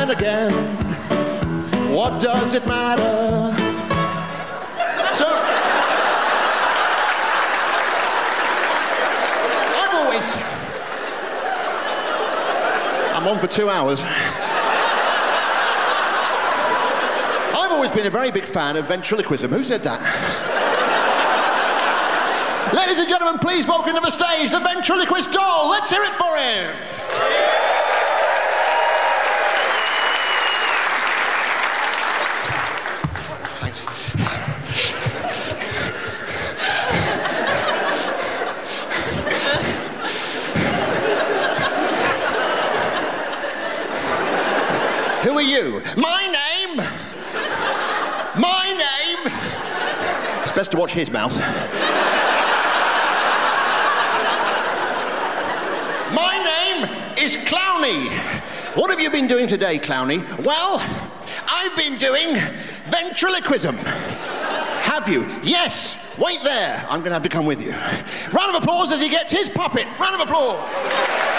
then again, what does it matter? So, I'm on for 2 hours. I've always been a very big fan of ventriloquism. Who said that? Ladies and gentlemen, please welcome to the stage the ventriloquist doll. Let's hear it for him. Thanks. Who are you? My name? It's best to watch his mouth. My name is Clowny. What have you been doing today, Clowny? Well, I've been doing ventriloquism. Have you? Yes. Wait there. I'm going to have to come with you. Round of applause as he gets his puppet. Round of applause.